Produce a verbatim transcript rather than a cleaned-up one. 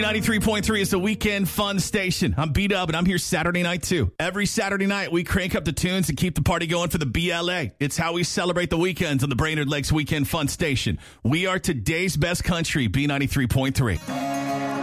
ninety-three point three is the Weekend Fun Station. I'm B-Dub, and I'm here Saturday night, too. Every Saturday night, we crank up the tunes and keep the party going for the B L A. It's how we celebrate the weekends on the Brainerd Lakes Weekend Fun Station. We are today's best country, B ninety-three point three.